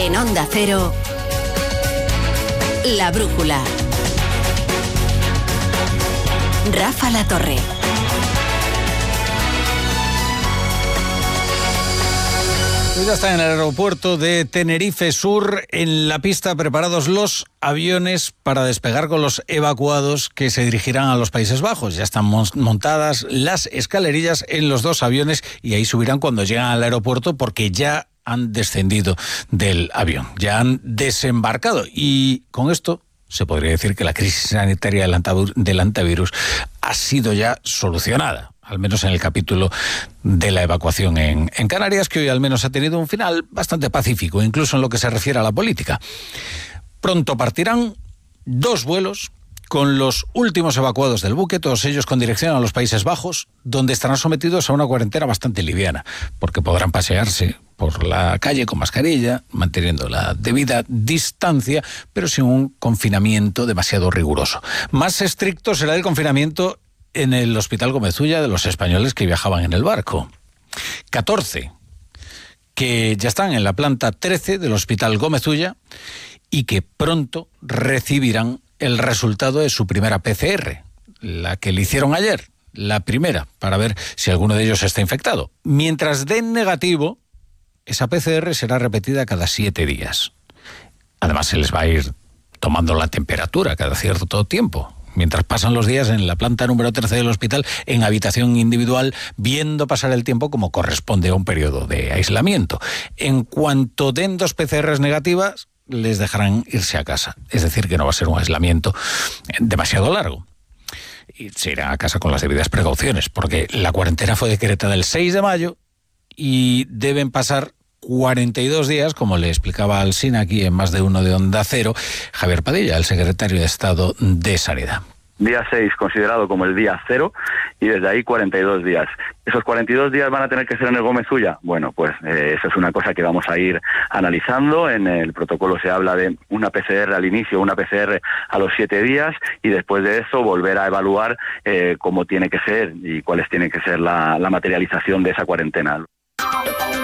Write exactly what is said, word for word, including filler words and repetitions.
En Onda Cero, La Brújula. Rafa La Torre. Pues ya está en el aeropuerto de Tenerife Sur, en la pista, preparados los aviones para despegar con los evacuados que se dirigirán a los Países Bajos. Ya están montadas las escalerillas en los dos aviones y ahí subirán cuando llegan al aeropuerto, porque ya han descendido del avión, ya han desembarcado. Y con esto se podría decir que la crisis sanitaria del antavirus, del antivirus ha sido ya solucionada, al menos en el capítulo de la evacuación en, en Canarias, que hoy al menos ha tenido un final bastante pacífico, incluso en lo que se refiere a la política. Pronto partirán dos vuelos con los últimos evacuados del buque, todos ellos con dirección a los Países Bajos, donde estarán sometidos a una cuarentena bastante liviana, porque podrán pasearse por la calle con mascarilla, manteniendo la debida distancia, pero sin un confinamiento demasiado riguroso. Más estricto será el confinamiento en el Hospital Gómez Ulla de los españoles que viajaban en el barco. catorce que ya están en la planta trece del Hospital Gómez Ulla y que pronto recibirán el resultado de su primera P C R, la que le hicieron ayer, la primera, para ver si alguno de ellos está infectado. Mientras den negativo, esa P C R será repetida cada siete días. Además, se les va a ir tomando la temperatura cada cierto tiempo, mientras pasan los días en la planta número trece del hospital, en habitación individual, viendo pasar el tiempo como corresponde a un periodo de aislamiento. En cuanto den dos P C Rs negativas, les dejarán irse a casa. Es decir, que no va a ser un aislamiento demasiado largo. Y se irán a casa con las debidas precauciones, porque la cuarentena fue decretada el seis de mayo y deben pasar cuarenta y dos días, como le explicaba al SIN aquí en Más de Uno de Onda Cero, Javier Padilla, el secretario de Estado de Sanidad. Día seis considerado como el día cero y desde ahí cuarenta y dos días. ¿Esos cuarenta y dos días van a tener que ser en el Gómez Ulla? Bueno, pues eh, eso es una cosa que vamos a ir analizando. En el protocolo se habla de una P C R al inicio, una P C R a los siete días y después de eso volver a evaluar eh, cómo tiene que ser y cuáles tiene que ser la, la materialización de esa cuarentena.